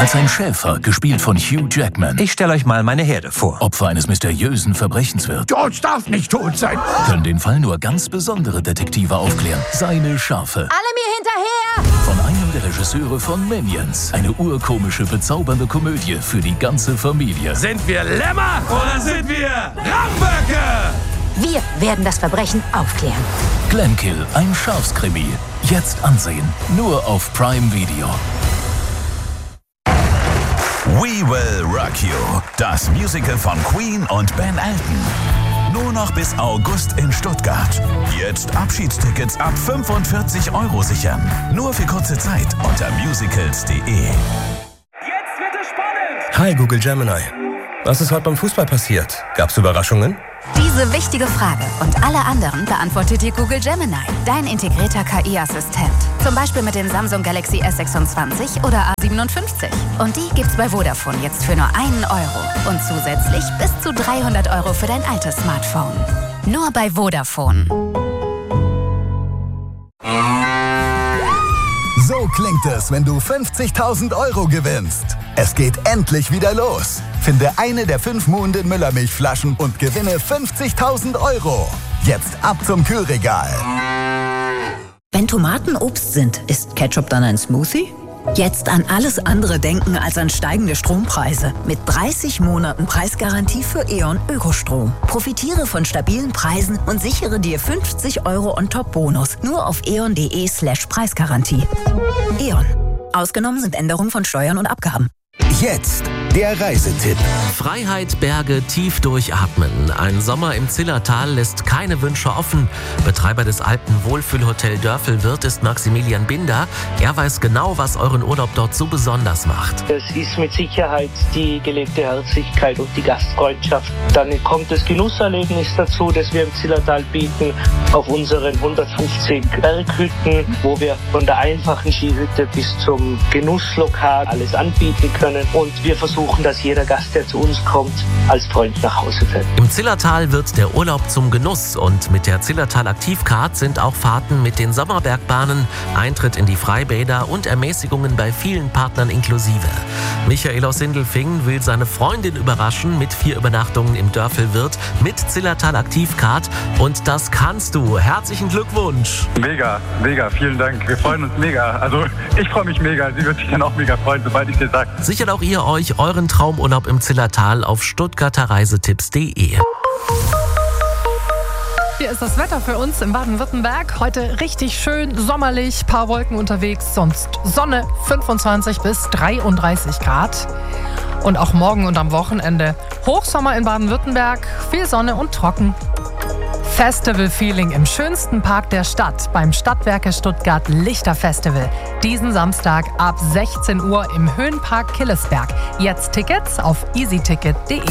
Als ein Schäfer, gespielt von Hugh Jackman, Ich stelle euch mal meine Herde vor. Opfer eines mysteriösen Verbrechens wird, George darf nicht tot sein. können den Fall nur ganz besondere Detektive aufklären. Seine Schafe. Alle mir hinterher! Von einem der Regisseure von Minions. Eine urkomische, bezaubernde Komödie für die ganze Familie. Sind wir Lämmer oder sind wir Ramböcke? Wir werden das Verbrechen aufklären. Glenkill, ein Schafskrimi. Jetzt ansehen. Nur auf Prime Video. We Will Rock You, das Musical von Queen und Ben Elton. Nur noch bis August in Stuttgart. Jetzt Abschiedstickets ab 45 € sichern. Nur für kurze Zeit unter musicals.de. Jetzt wird es spannend! Hi Google Gemini. Was ist heute beim Fußball passiert? Gab's Überraschungen? Diese wichtige Frage und alle anderen beantwortet dir Google Gemini, dein integrierter KI-Assistent. Zum Beispiel mit dem Samsung Galaxy S26 oder A57. Und die gibt's bei Vodafone jetzt für nur 1 € und zusätzlich bis zu 300 € für dein altes Smartphone. Nur bei Vodafone. So klingt es, wenn du 50.000 € gewinnst. Es geht endlich wieder los. Finde eine der 5 Muhnden Müllermilchflaschen und gewinne 50.000 €. Jetzt ab zum Kühlregal. Wenn Tomaten Obst sind, ist Ketchup dann ein Smoothie? Jetzt an alles andere denken als an steigende Strompreise. Mit 30 Monaten Preisgarantie für E.ON Ökostrom. Profitiere von stabilen Preisen und sichere dir 50 € On-Top-Bonus. Nur auf eon.de/Preisgarantie. E.ON. Ausgenommen sind Änderungen von Steuern und Abgaben. Jetzt der Reisetipp. Freiheit, Berge, tief durchatmen. Ein Sommer im Zillertal lässt keine Wünsche offen. Betreiber des alten Wohlfühlhotel Dörfelwirt ist Maximilian Binder. Er weiß genau, was euren Urlaub dort so besonders macht. Es ist mit Sicherheit die gelebte Herzlichkeit und die Gastfreundschaft. Dann kommt das Genusserlebnis dazu, das wir im Zillertal bieten, auf unseren 150 Berghütten, wo wir von der einfachen Skihütte bis zum Genusslokal alles anbieten können. Und wir versuchen, dass jeder Gast, der zu uns kommt, als Freund nach Hause fährt. Im Zillertal wird der Urlaub zum Genuss und mit der Zillertal Aktivcard sind auch Fahrten mit den Sommerbergbahnen, Eintritt in die Freibäder und Ermäßigungen bei vielen Partnern inklusive. Michael aus Sindelfingen will seine Freundin überraschen mit 4 Übernachtungen im Dörfelwirt mit Zillertal Aktivcard und das kannst du. Herzlichen Glückwunsch! Mega, vielen Dank. Wir freuen uns mega. Also ich freue mich mega. Sie wird sich dann auch mega freuen, sobald ich dir sage. Sichert auch ihr euch euren Traumurlaub im Zillertal auf stuttgarterreisetipps.de. Hier ist das Wetter für uns in Baden-Württemberg. Heute richtig schön sommerlich, paar Wolken unterwegs, sonst Sonne, 25 bis 33 Grad. Und auch morgen und am Wochenende Hochsommer in Baden-Württemberg, viel Sonne und trocken. Festival-Feeling im schönsten Park der Stadt beim Stadtwerke Stuttgart Lichterfestival. Diesen Samstag ab 16 Uhr im Höhenpark Killesberg. Jetzt Tickets auf easyticket.de.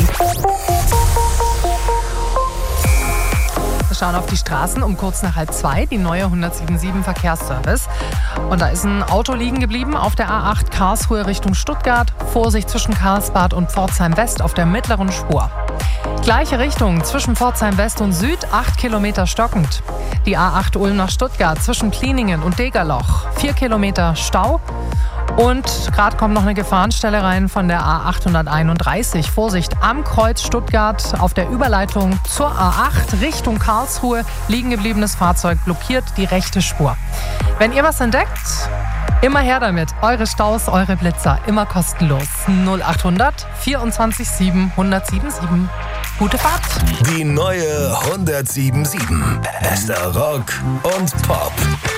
Wir schauen auf die Straßen um kurz nach 1:30, die neue 177 Verkehrsservice. Und da ist ein Auto liegen geblieben auf der A8 Karlsruhe Richtung Stuttgart. Vorsicht zwischen Karlsbad und Pforzheim West auf der mittleren Spur. Gleiche Richtung zwischen Pforzheim West und Süd, 8 Kilometer stockend. Die A8 Ulm nach Stuttgart zwischen Pliningen und Degerloch, 4 Kilometer Stau. Und gerade kommt noch eine Gefahrenstelle rein von der A831. Vorsicht, am Kreuz Stuttgart auf der Überleitung zur A8 Richtung Karlsruhe. Liegen gebliebenes Fahrzeug blockiert die rechte Spur. Wenn ihr was entdeckt, immer her damit. Eure Staus, eure Blitzer, immer kostenlos. 0800 24 7 1077. Gute Fahrt. Die neue 177. Bester Rock und Pop.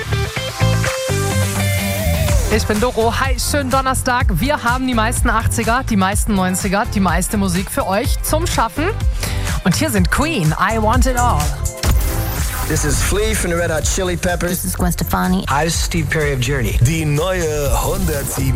Ich bin Doro. Hi, schönen Donnerstag. Wir haben die meisten 80er, die meisten 90er, die meiste Musik für euch zum Schaffen. Und hier sind Queen, I Want It All. This is Flea from the Red Hot Chili Peppers. This is Gwen Stefani. Hi, this is Steve Perry of Journey. Die neue 177.